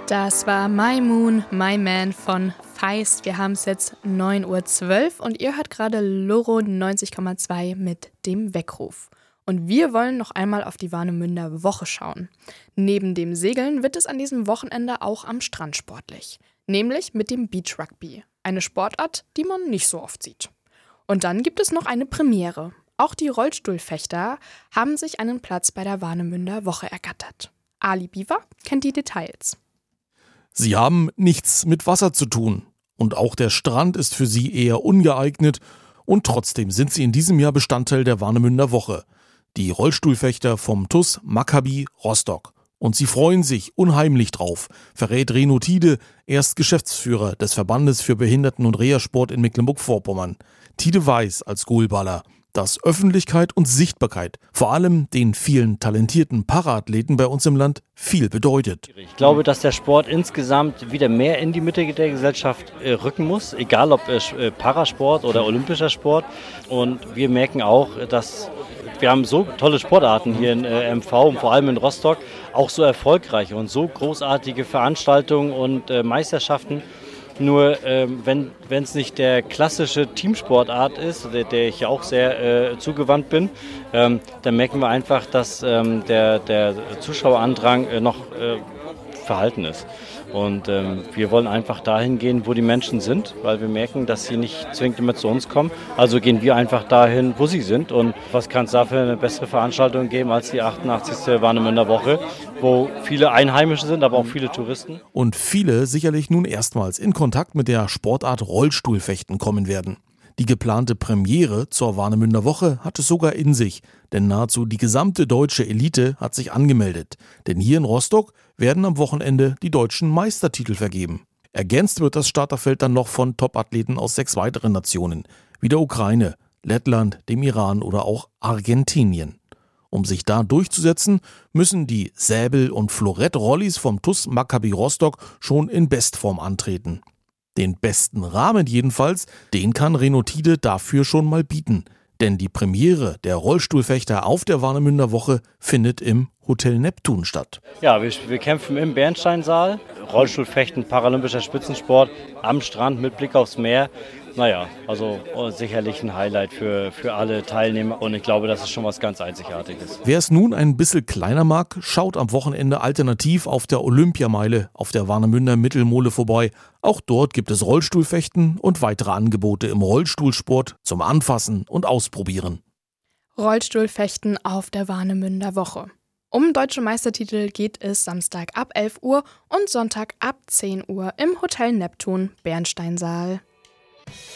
Das war My Moon, My Man von Feist. Wir haben es jetzt 9:12 Uhr und ihr hört gerade Loro 90,2 mit dem Weckruf. Und wir wollen noch einmal auf die Warnemünder Woche schauen. Neben dem Segeln wird es an diesem Wochenende auch am Strand sportlich. Nämlich mit dem Beach Rugby. Eine Sportart, die man nicht so oft sieht. Und dann gibt es noch eine Premiere. Auch die Rollstuhlfechter haben sich einen Platz bei der Warnemünder Woche ergattert. Ali Biwa kennt die Details. Sie haben nichts mit Wasser zu tun. Und auch der Strand ist für sie eher ungeeignet. Und trotzdem sind sie in diesem Jahr Bestandteil der Warnemünder Woche. Die Rollstuhlfechter vom TuS Maccabi Rostock. Und sie freuen sich unheimlich drauf, verrät Reno Tiede, erst Geschäftsführer des Verbandes für Behinderten- und Reha-Sport in Mecklenburg-Vorpommern. Tiede weiß als Goalballer, dass Öffentlichkeit und Sichtbarkeit, vor allem den vielen talentierten Paraathleten bei uns im Land, viel bedeutet. Ich glaube, dass der Sport insgesamt wieder mehr in die Mitte der Gesellschaft rücken muss, egal ob Parasport oder olympischer Sport. Und wir merken auch, dass wir haben so tolle Sportarten hier in MV und vor allem in Rostock, auch so erfolgreiche und so großartige Veranstaltungen und Meisterschaften. Nur wenn es nicht der klassische Teamsportart ist, der ich ja auch sehr zugewandt bin, dann merken wir einfach, dass der Zuschauerandrang noch verhalten ist. Und wir wollen einfach dahin gehen, wo die Menschen sind, weil wir merken, dass sie nicht zwingend immer zu uns kommen. Also gehen wir einfach dahin, wo sie sind. Und was kann es da für eine bessere Veranstaltung geben als die 88. Warnemünder Woche, wo viele Einheimische sind, aber auch viele Touristen. Und viele sicherlich nun erstmals in Kontakt mit der Sportart Rollstuhlfechten kommen werden. Die geplante Premiere zur Warnemünder Woche hat es sogar in sich, denn nahezu die gesamte deutsche Elite hat sich angemeldet. Denn hier in Rostock werden am Wochenende die deutschen Meistertitel vergeben. Ergänzt wird das Starterfeld dann noch von Topathleten aus 6 weiteren Nationen, wie der Ukraine, Lettland, dem Iran oder auch Argentinien. Um sich da durchzusetzen, müssen die Säbel- und Florett-Rollis vom TuS Maccabi Rostock schon in Bestform antreten. Den besten Rahmen jedenfalls, den kann Reno Tiede dafür schon mal bieten. Denn die Premiere der Rollstuhlfechter auf der Warnemünder Woche findet im Hotel Neptun statt. Ja, wir kämpfen im Bernsteinsaal. Rollstuhlfechten, paralympischer Spitzensport am Strand mit Blick aufs Meer. Naja, also sicherlich ein Highlight für alle Teilnehmer und ich glaube, das ist schon was ganz Einzigartiges. Wer es nun ein bisschen kleiner mag, schaut am Wochenende alternativ auf der Olympiameile auf der Warnemünder Mittelmole vorbei. Auch dort gibt es Rollstuhlfechten und weitere Angebote im Rollstuhlsport zum Anfassen und Ausprobieren. Rollstuhlfechten auf der Warnemünder Woche. Um deutsche Meistertitel geht es Samstag ab 11 Uhr und Sonntag ab 10 Uhr im Hotel Neptun Bernsteinsaal.